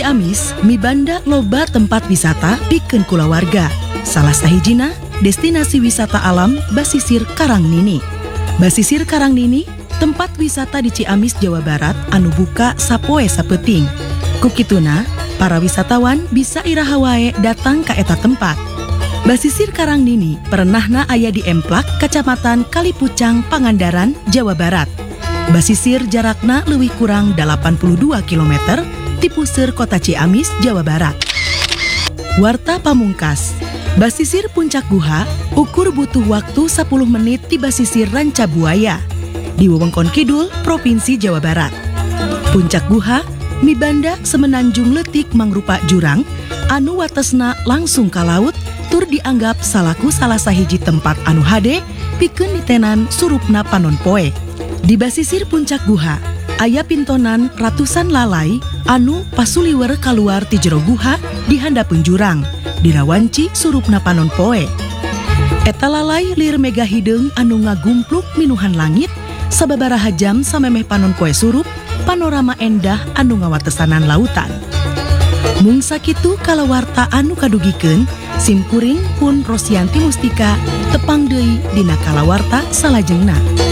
Ciamis mibanda loba tempat wisata pikeun kulawarga. Salah sahijina destinasi wisata alam Basisir Karangnini. Basisir Karangnini tempat wisata di Ciamis, Jawa Barat anu buka sapoe sapeting. Kukituna, para wisatawan bisa iraha wae datang ka eta tempat. Basisir Karangnini perenahna aya di Emplak, Kecamatan Kalipucang, Pangandaran, Jawa Barat. Basisir jarakna leuwih kurang 82 km ti puseur kota Ciamis, Jawa Barat. Warta pamungkas. Basisir Puncak Guha ukur butuh waktu 10 menit di Basisir Ranca Buaya di wewengkon kidul Provinsi Jawa Barat. Puncak Guha mibanda semenanjung leutik mangrupa jurang anu watesna langsung ka laut tur dianggap salaku salah sahiji tempat anu hade pikeun ditenan surupna panon poe. Di Basisir Puncak Guha aya pintonan ratusan lalai anu pasuliwer kaluar ti jero guha di handapeun jurang dirawanci surupna panon poe. Eta lalai lir mega hideung anu ngagumpluk minuhan langit sababaraha jam samemeh panon poe surup panorama endah anu ngawatesanan lautan. Mung sakitu kalawarta anu kadugikeun simkuring pun Rosianti Mustika tepang deui dina kalawarta salajengna.